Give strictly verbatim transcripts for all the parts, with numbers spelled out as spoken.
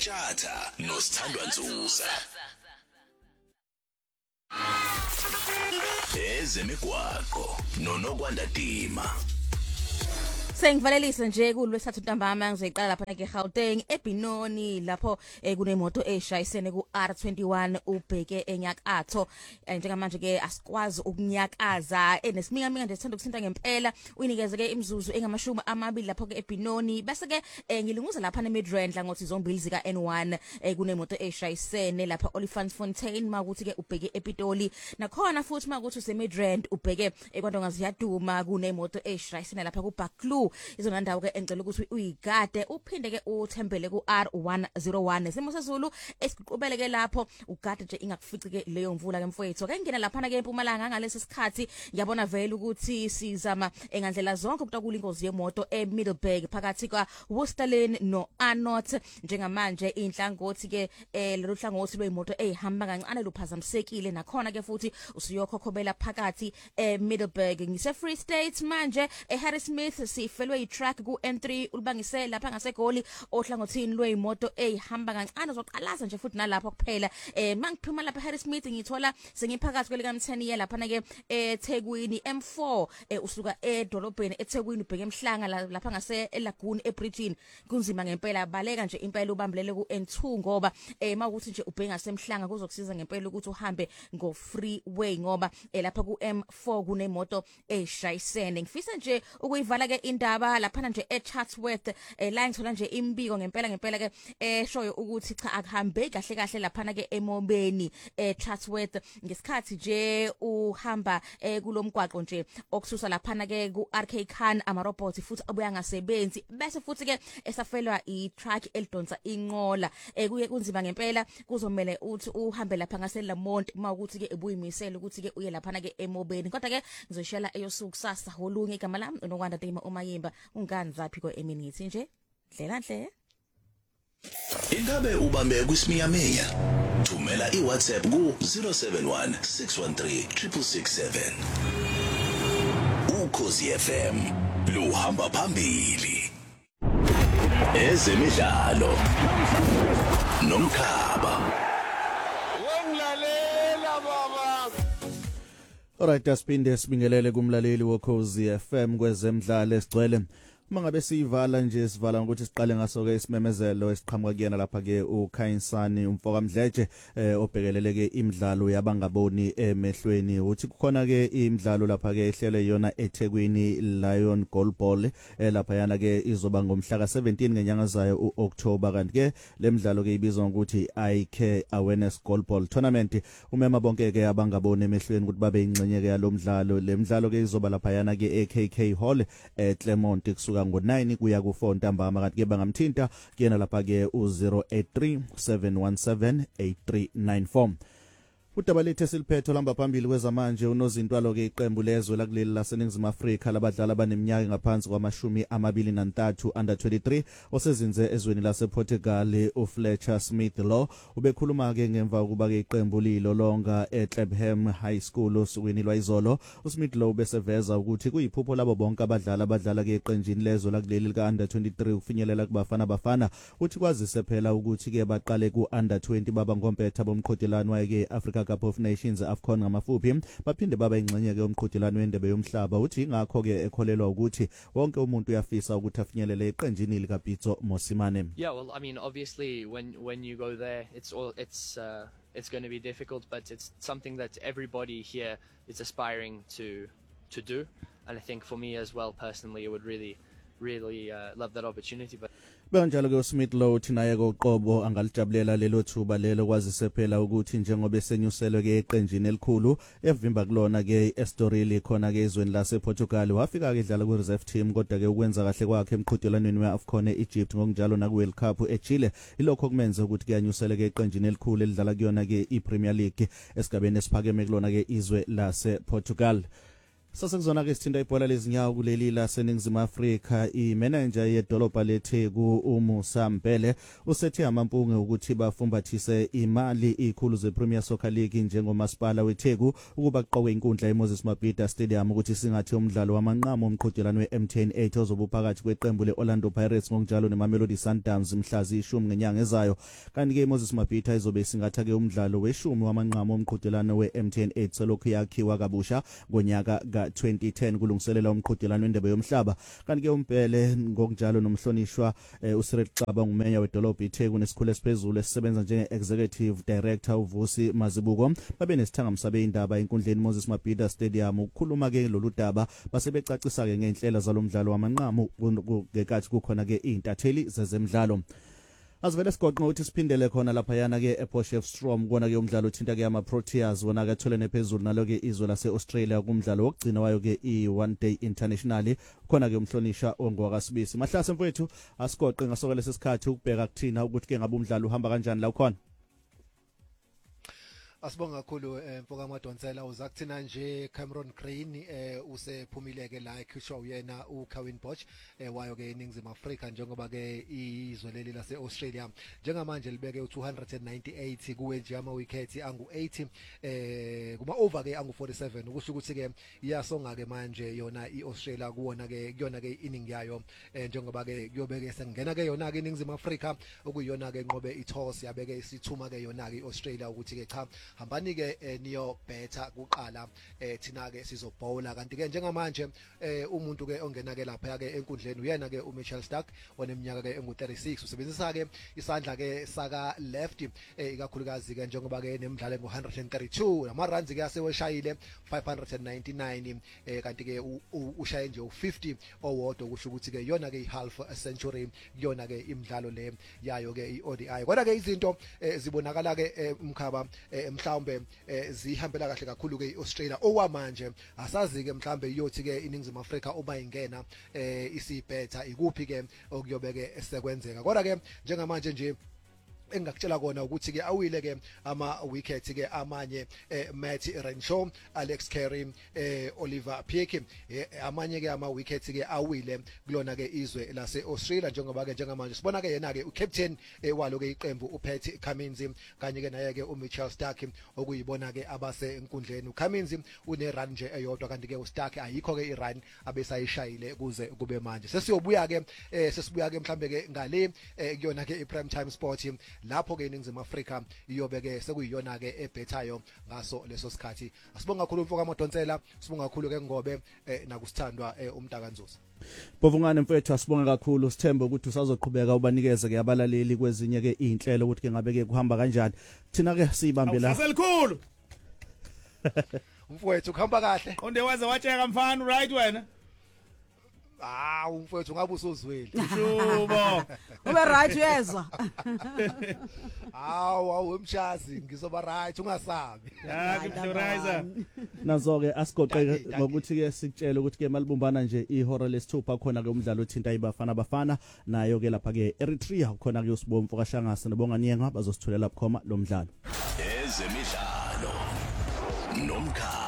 Tjatha nosithandwa Nzuza. Ezemigwaqo noNokwanda Dima. Sengivalelisa nje kulwesathu ntambama ngizoyiqala lapha ke Gauteng eBinoni lapho eh, kunemoto eshayisene ku R twenty-one ubheke enyakatho eh, njengamanje ke asikwazi ukunyakaza enesiminyaminya nje sithanda ukusinta ngempela uyinikeze ke imzuzu engamashumi amabili lapho ke eBinoni bese ke eh, ngilunguza lapha neMidrand la ngothi zombili zika N one eh, kunemoto eshayisene lapha Olifantsfontein makuthi ke ubheke ePitoli nakhona futhi makuthi useMidrand ubheke eKwandonga ziyaduma kunemoto eshayisene lapha ku Baklu izona ndawo ke engicela ukuthi uyigade uphinde ke uthembele ku R one oh one simo sezulu esiqhubele ke lapho ugade nje ingakufici ke leyo mvula ke mfowethu ke ngena lapha ke eMpumalanga ngalesi sikhathi ngiyabona vele ukuthi sizama engandlela zonke ukutakula ingozi yemoto eMiddleburg phakathi kwa Worcester no Arnott njengamanje inhlangothi ke lolu hlangothi lweimoto ezihamba kancane luphazamisekile nakhona ke futhi usuyokhokhobela phakathi eMiddleburg ngise Free State manje eHarrismith sifelwe itrack ku N three ulibangise lapha ngaseGoli ohlangothini lweimoto ezihamba kancane uzoqalaza nje futhi nalapho kuphela eh mangiphuma lapha eHarrismith ngithola sengiphakathi kwelika mtheni lapha na ke eThekwini M four usuka edolobheni eThekwini ubheke emhlanga lapha ngase eLagoon eBridgeton kunzima ngempela baleka nje impela ubambelele ku N two ngoba eh mawukuthi nje ubheke ngasemhlanga kuzokusiza ngempela ukuthi uhambe ngo freeway ngoba lapha ku M four kunemoto eshayisene ngifisa nje ukuyivala ke indaba lapha nje eChatsworth eh la ngithola nje imbiko ngempela ngempela ke eshoyo ukuthi cha akuhambe kahle kahle lapha ke emobeni eChatsworth ngesikhathi nje uhamba kulomgwaqo nje okususa lapha ke ku R K Khan amarobot futhi abuya ngasebenzi bese futhi ke esafelwa iTruck elidonsa inqola kuye kunzima ngempela kuzomela uthi uhambe lapha ngaseLamont mawukuthi ke ebuyimisela ukuthi ke uye lapha ke emobeni kodwa ke ngizoshela eyosuku sasa holunge igama lami uNokwanda Dima uMayimba ungani zaphi ko eminithi nje dlela nhle Ingabe ubambe kwisiminyaminya thumela iWhatsApp ku zero seven one six one three six six seven Ukhosi F M luhamba phambili ezemidlalo nomkhaba wenglalela baba. Alright, asibinde sibingelele kumlaleli woKhosi F M kwezemidlalo esigcwele. Mangabe siyivala nje sivala ukuthi siqale ngaso ke isimemezelo esiqhamuka kuyena lapha ke uKhainsani umfoka Mdleje eh obhekelele ke imidlalo yabangaboni emehlweni uthi kukhona ke imidlalo lapha ke ehlele yona eThekwini Lion Goalball eh lapha yana ke izoba ngomhla ka seventeen ngenyanga zayo uOctober kanti ke lemidlalo ke ibizwa ukuthi I Care Awareness Goalball Tournament umema bonke ke abangaboni emehlweni ukuthi babe ingxenye ke yalomdlalo lemidlalo ke izoba lapha yana ke e K K Hall eClermont ngo nine kuya ku four ntambama kanti ke bangamthinta kuyena lapha ke u zero eight three seven one seven eight three nine four Udaba lethe siliphetho lamba phambili kwezamanje unozintwalo ke iqembu lezwe lakuleli laseNingizimu Afrika labadlali abaneminyaka ngaphansi kwamashumi amabili nantathu under twenty-three osezinze ezweni lasePortugal uFletcher Smith Law ubekhuluma ke ngemva ukuba ke iqembu lilo longa eClebham High School osukwini lwayizolo uSmith Law beseveza ukuthi kuyiphupho labo bonke abadlali abadlala ke iqenjini lezwe lakuleli lika under twenty-three ukufinyelela kubafana bafana uthi kwazise phela ukuthi ke baqale ku under twenty baba ngompetha bomqhudelano wake Africa Cup of Nations AFCON ngamafuphi baphinde baba ingxenye ke umqhudelano wendebe yomhlaba uthi ingakho ke ekholelwa ukuthi wonke umuntu uyafisa ukuthi afinyelele iqenjini lika Pitso Mosimane. Yeah, well, I mean, obviously when when you go there it's all it's uh, it's going to be difficult, but it's something that everybody here is aspiring to to do, and I think for me as well personally I would really really uh, love that opportunity. But banjalo ke uSmith Law uthi naye koqobo angalijabulela lelo thuba lelo kwazise phela ukuthi njengoba esenyuselwe ke eqenjini elikhulu evimba kulona ke eStoril khona ke ezweni lasePortugal wafika ke edlala ku reserve team kodwa ke ukwenza kahle kwakhe emqhudelanweni weAFCON eEgypt ngokunjalo na kuWorld Cup eChile ilokho kumenza ukuthi kuyanyusele ke eqenjini elikhulu elidlala kuyona ke iPremier League esigabeni esiphakeme kulona ke izwe lasePortugal. Sasekuzona ke sithinta ibhola lezinyawo kuleli la seningizimu Afrika imanager yedolobha leTheku uMusa Mbele usethe amampunge ukuthi bafumbathise imali ikhulu zePremier Soccer League njengomasipala weTheku ukuba kuqowe inkundla eMoses Mabhida Stadium ukuthi singathi umdlalo wamanqamo omqhudelano weM ten eight ozobuphakathi kweqembu leOrlando Pirates ngokunjalo neMamelodi Sundowns mhla zishumi ngenyanga ezayo kanti ke iMoses Mabhida izobe singatha ke umdlalo weshumi wamanqamo omqhudelano weM ten eight selokhu yakhiwa kabusha ngonyaka ka twenty ten kulungiselela umqhudelano wendebe yomhlaba kanti ke uMbele ngokunjalo nomhlonishwa eh, uSiril Xaba ngumeya wedolobha iTheku nesikhulu esiphezulu esisebenza njenge executive director uVusi Mazibuko babe nesithangamsabe indaba enkundleni Moses Mabhida Stadium ukukhuluma ke lolu daba basebecacisa ke ngenhlela zalomdlalo wamanqamo ngekathi kukhona ke izintatheli zezemidlalo. Asivele sigoqe ukuthi siphindele khona lapha yana ke ePotchefstroom kona ke umdlalo uthinta ke ama Proteas wona ke tholene phezulu nalo ke izwe lase Australia kumdlalo wokugcina wayo ke i one day international khona ke umhlonisha ongwakasibisi Mahlase mfowethu asigoqe ngasokele sesikhathi ukubheka kuthina ukuthi ke ngabe umdlalo uhamba kanjani la ukhona. Asibonga kakhulu mfoka Madonsela uza kuthina nje Cameron Green eh usephumile ke la ekhishwa uyena uKevin Bosch eh wayo ke eNingizimu Afrika njengoba ke izwe leli lase Australia njengamanje libeke u two hundred ninety-eight kuwe nje ama wickets angu eighty eh kuma over ke angu forty-seven ukusho ukuthi ke iyasonga ke manje yona iAustralia kuona ke kuyona ke inning yayo eh njengoba ke kuyobeke sengena ke yona ke eNingizimu Afrika okuyona ke ngobe iToss yabeke isithuma ke yona ke iAustralia ukuthi ke cha hambani ke eh, niyo betha kuqala eh, thina ke sizobhowla kanti ke njengamanje eh, umuntu ke ongena ke lapha ke enkundleni uyena ke uMichael Stark oneminyaka ke engu thirty-six usebenzisa ke isandla ke saka left eh, ikakhulukazi ke njengoba ke nemidlalo engu one thirty-two ama runs ke aseweshayile five ninety-nine eh, kanti ke ushaye nje u fifty owodwa kusho ukuthi ke yona ke half a century yona ke imidlalo le yayo ke iO D I kodwa ke izinto eh, zibonakala ke eh, umkhaba eh, mhlawumbe eh, zihambela kahle kakhulu ke iAustralia okwamanje asazi ke mhlawumbe iyothi ke iNingizimu Afrika oba ingena eh, isibhetha ikuphi ke okuyobeke esekwenzeka kodwa ke njengamanje nje engakutshela kona ukuthi ke awile ke ama wickets ke amanye eh, Matt Renshaw, Alex Carey, eh, Oliver Pick eh, amanye ke ama wickets ke awile kulona ke izwe lase Australia njengoba ke njengamanje sibona ke yena ke ucaptain eh, walo ke iqembu uPat Cummins kanye ke naye ke uMichael Stark okuyibona ke abase enkundleni uCummins une run nje eyodwa kanti ke uStark ayikho ke irun abesayishayile kuze kube manje sesiyobuya ke eh, sesibuya ke mhlambe ke ngale eh, kuyona ke iprime time sport lapho ke iNingizimu Afrika iyobeke sekuyiyona ke ebhethayo ngaso leso sikhathi asibonga kakhulu mfoka Madonsela sibonga kakhulu ke ngobe eh, nakusithandwa eh, umntakanzuza Bovungane mfethu asibonga kakhulu sithemba ukuthi usazoqhubeka ubanikeze ke abalaleli kwezinye ke izinhlelo ukuthi ke ngabe ke kuhamba kanjani thina ke sibambe la Awuselikhulu Mfowethu kuhamba kahle Onde waze watsheka mfana right wena Ah umfowethu ngabe usuzwile Shubo Ube right uyezwa Awu awumshazi ngizoba right ungasabi Ya ngimhlorizer Nazo ke asigoqe ngokuthi ke sikutshela ukuthi ke malibumbana nje ihora lesithupha khona ke umdlalo othinta ibafana bafana nayo ke lapha ke Eritrea khona ke usibomvu kaShangase nobonga Nyenga bazosithulela bukhoma lo mdlalo Ezemidlalo nomkhaba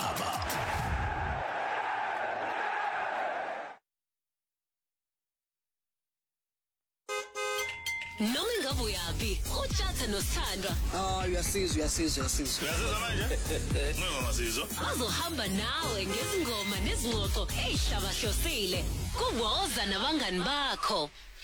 Noma ngabe uyapi uJatha noSithandwa Ah uyasizwa uyasizwa uyasizwa Uyazizwa manje Ngeke ngasizwa bazohamba nawe ngezingoma nezingxoxo ezishabahlosile kuwoza nabangani bakho